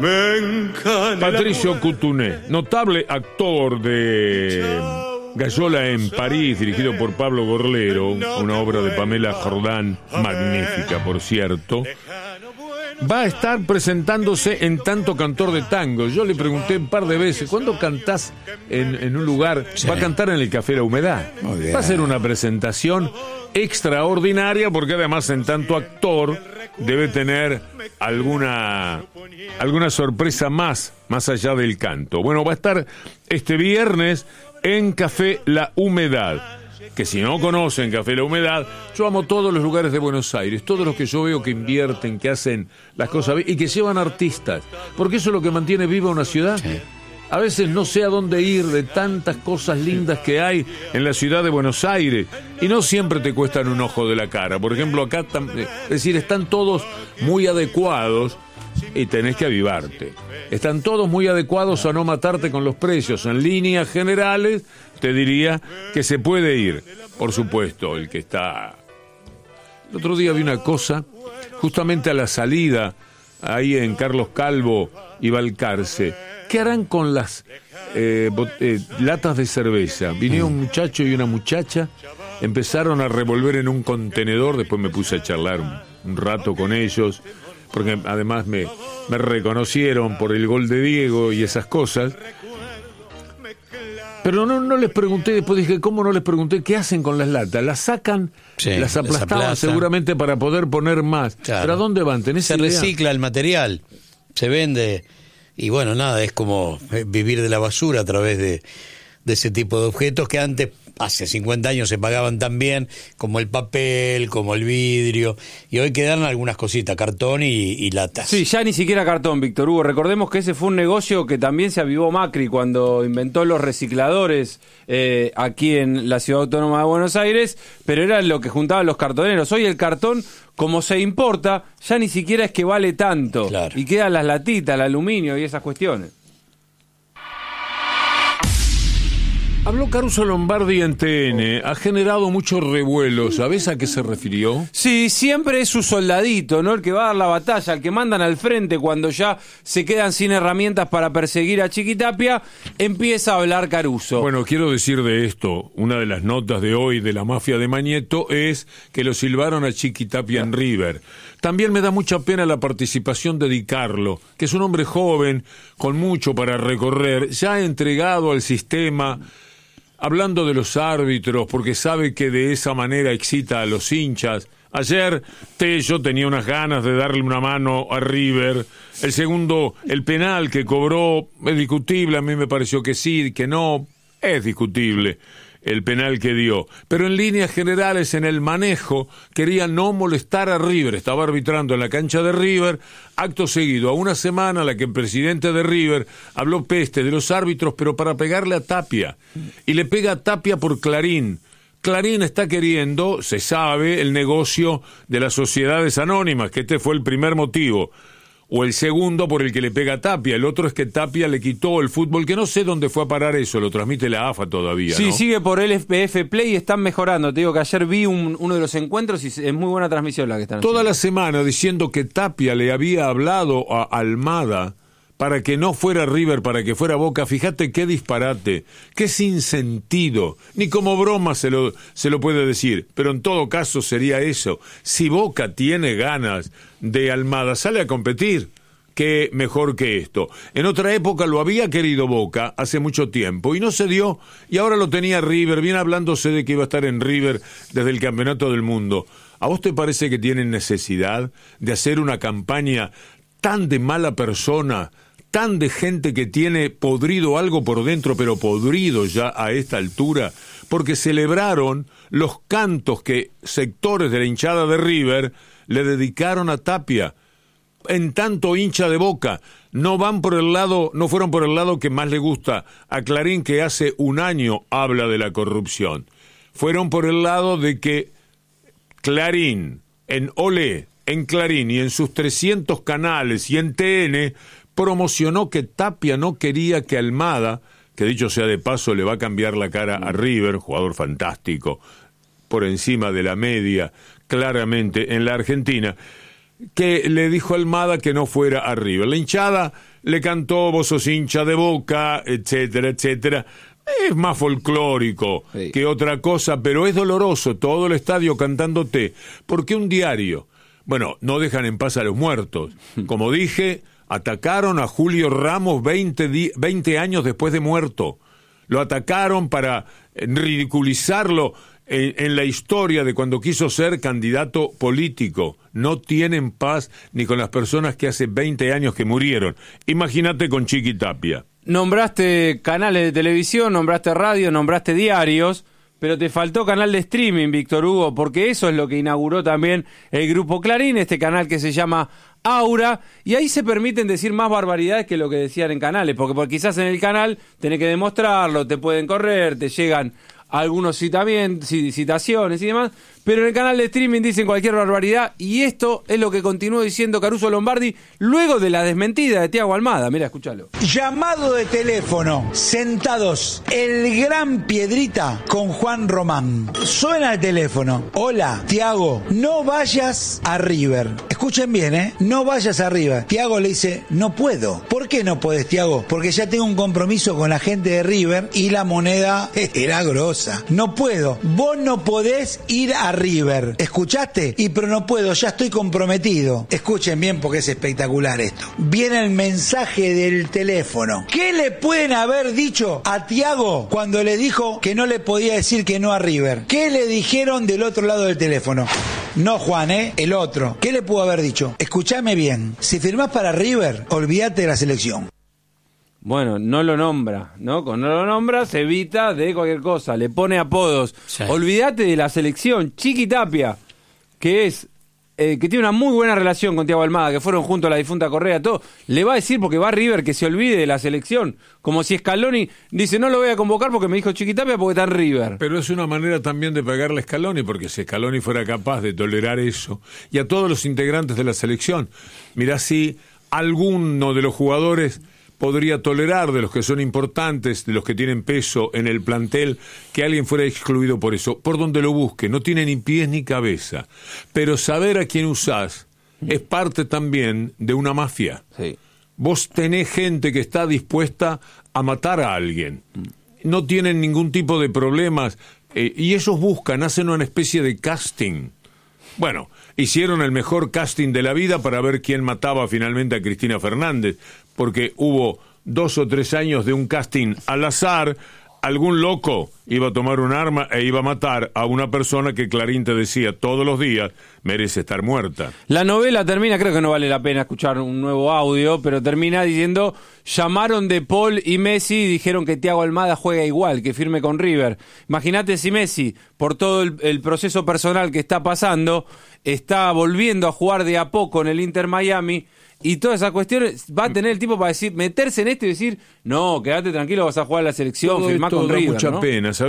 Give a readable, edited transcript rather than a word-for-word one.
Patricio Coutounet, notable actor de Gallola en París, dirigido por Pablo Gorlero, una obra de Pamela Jordán, magnífica, por cierto. Va a estar presentándose en Tanto Cantor de Tango. Yo le pregunté un par de veces, ¿cuándo cantás en un lugar? Sí. Va a cantar en el Café La Humedad. Va a ser una presentación extraordinaria, porque además, en tanto actor, debe tener alguna sorpresa más allá del canto. Bueno, va a estar este viernes en Café La Humedad, que si no conocen Café La Humedad, yo amo todos los lugares de Buenos Aires, todos los que yo veo que invierten, que hacen las cosas bien y que llevan artistas, porque eso es lo que mantiene viva una ciudad. Sí. A veces no sé a dónde ir de tantas cosas lindas que hay en la ciudad de Buenos Aires, y no siempre te cuestan un ojo de la cara. Por ejemplo, acá, es decir, están todos muy adecuados y tenés que avivarte. Están todos muy adecuados a no matarte con los precios. En líneas generales, te diría que se puede ir. Por supuesto, el que está... El otro día vi una cosa, justamente a la salida, ahí en Carlos Calvo y Balcarce. ¿Qué harán con las latas de cerveza? Vinieron un muchacho y una muchacha, empezaron a revolver en un contenedor, después me puse a charlar un rato con ellos, porque además me reconocieron por el gol de Diego y esas cosas. Pero no les pregunté, después dije, ¿cómo no les pregunté qué hacen con las latas? Las sacan, sí, las aplastaban seguramente para poder poner más. Claro. ¿Pero a dónde van? ¿Tenés idea? Se recicla el material, se vende, y bueno, nada, es como vivir de la basura a través de ese tipo de objetos que antes, hace 50 años, se pagaban tan bien, como el papel, como el vidrio, y hoy quedan algunas cositas, cartón y latas. Sí, ya ni siquiera cartón, Víctor Hugo. Recordemos que ese fue un negocio que también se avivó Macri cuando inventó los recicladores aquí en la Ciudad Autónoma de Buenos Aires, pero era lo que juntaban los cartoneros. Hoy el cartón, como se importa, ya ni siquiera es que vale tanto. Claro. Y quedan las latitas, el aluminio y esas cuestiones. Habló Caruso Lombardi en TN, ha generado mucho revuelo. ¿Sabés a qué se refirió? Sí, siempre es su soldadito, ¿no? El que va a dar la batalla, el que mandan al frente cuando ya se quedan sin herramientas para perseguir a Chiquitapia, empieza a hablar Caruso. Bueno, quiero decir de esto, una de las notas de hoy de la mafia de Mañeto es que lo silbaron a Chiquitapia en River. También me da mucha pena la participación de Di Carlo, que es un hombre joven, con mucho para recorrer, ya entregado al sistema, hablando de los árbitros, porque sabe que de esa manera excita a los hinchas. Ayer Tello tenía unas ganas de darle una mano a River. El segundo, el penal que cobró, es discutible, a mí me pareció que sí, que no, es discutible el penal que dio. Pero en líneas generales, en el manejo, quería no molestar a River. Estaba arbitrando en la cancha de River. Acto seguido, a una semana, la que el presidente de River habló peste de los árbitros, pero para pegarle a Tapia. Y le pega a Tapia por Clarín. Clarín está queriendo, se sabe, el negocio de las sociedades anónimas, que este fue el primer motivo. O el segundo por el que le pega a Tapia. El otro es que Tapia le quitó el fútbol, que no sé dónde fue a parar eso, lo transmite la AFA todavía, sí, ¿no? Sigue por LFPF Play y están mejorando. Te digo que ayer vi uno de los encuentros y es muy buena transmisión la que están haciendo. Toda la semana diciendo que Tapia le había hablado a Almada para que no fuera River, para que fuera Boca. Fíjate qué disparate, qué sinsentido. Ni como broma se lo puede decir, pero en todo caso sería eso. Si Boca tiene ganas de Almada, sale a competir. Qué mejor que esto. En otra época lo había querido Boca hace mucho tiempo y no se dio, y ahora lo tenía River, viene hablándose de que iba a estar en River desde el Campeonato del Mundo. ¿A vos te parece que tienen necesidad de hacer una campaña tan de mala persona, tan de gente que tiene podrido algo por dentro, pero podrido ya a esta altura? Porque celebraron los cantos que sectores de la hinchada de River le dedicaron a Tapia. En tanto hincha de Boca, no fueron por el lado que más le gusta a Clarín, que hace un año habla de la corrupción. Fueron por el lado de que Clarín, en Olé, en Clarín y en sus 300 canales y en TN, promocionó que Tapia no quería que Almada, que dicho sea de paso le va a cambiar la cara a River, jugador fantástico, por encima de la media, claramente en la Argentina, que le dijo a Almada que no fuera a River. La hinchada le cantó "Vos sos hincha de Boca", etcétera, etcétera. Es más folclórico que otra cosa, pero es doloroso todo el estadio cantándote, porque un diario, bueno, no dejan en paz a los muertos. Como dije, atacaron a Julio Ramos 20 años después de muerto. Lo atacaron para ridiculizarlo en la historia de cuando quiso ser candidato político. No tienen paz ni con las personas que hace 20 años que murieron. Imagínate con Chiqui Tapia. Nombraste canales de televisión, nombraste radio, nombraste diarios, pero te faltó canal de streaming, Víctor Hugo, porque eso es lo que inauguró también el Grupo Clarín, este canal que se llama Aura, y ahí se permiten decir más barbaridades que lo que decían en canales, porque quizás en el canal tenés que demostrarlo, te pueden correr, te llegan algunos citaciones y demás, pero en el canal de streaming dicen cualquier barbaridad, y esto es lo que continuó diciendo Caruso Lombardi luego de la desmentida de Thiago Almada. Mira, escúchalo. Llamado de teléfono, sentados, el gran Piedrita con Juan Román. Suena el teléfono. Hola, Thiago, no vayas a River. Escuchen bien, no vayas a River. Thiago le dice, no puedo. ¿Por qué no podés, Thiago? Porque ya tengo un compromiso con la gente de River y la moneda era grosa. No puedo. Vos no podés ir a River. ¿Escuchaste? Pero no puedo, ya estoy comprometido. Escuchen bien porque es espectacular esto. Viene el mensaje del teléfono. ¿Qué le pueden haber dicho a Thiago cuando le dijo que no le podía decir que no a River? ¿Qué le dijeron del otro lado del teléfono? No Juan, el otro. ¿Qué le pudo haber dicho? Escuchame bien. Si firmás para River, olvídate de la selección. Bueno, no lo nombra, ¿no? Cuando no lo nombra se evita de cualquier cosa, le pone apodos. Sí. Olvídate de la selección. Chiqui Tapia, que es que tiene una muy buena relación con Thiago Almada, que fueron junto a la difunta Correa, todo, le va a decir porque va a River que se olvide de la selección, como si Scaloni dice no lo voy a convocar porque me dijo Chiqui Tapia porque está en River. Pero es una manera también de pegarle a Scaloni, porque si Scaloni fuera capaz de tolerar eso, y a todos los integrantes de la selección, mirá si alguno de los jugadores podría tolerar, de los que son importantes, de los que tienen peso en el plantel, que alguien fuera excluido por eso, por donde lo busque, no tiene ni pies ni cabeza. Pero saber a quién usás es parte también de una mafia. Sí. Vos tenés gente que está dispuesta a matar a alguien. No tienen ningún tipo de problemas, y ellos buscan, hacen una especie de casting. Bueno, hicieron el mejor casting de la vida para ver quién mataba finalmente a Cristina Fernández, porque hubo 2 o 3 años de un casting al azar. Algún loco iba a tomar un arma e iba a matar a una persona que Clarín te decía todos los días merece estar muerta. La novela termina, creo que no vale la pena escuchar un nuevo audio, pero termina diciendo, llamaron De Paul y Messi y dijeron que Thiago Almada juega igual, que firme con River. Imagínate si Messi, por todo el proceso personal que está pasando, está volviendo a jugar de a poco en el Inter Miami, y todas esas cuestiones, va a tener el tipo para decir, meterse en esto y decir, no, quédate tranquilo, vas a jugar a la selección, firmá con River, mucha ¿no? pena, ¿sabes?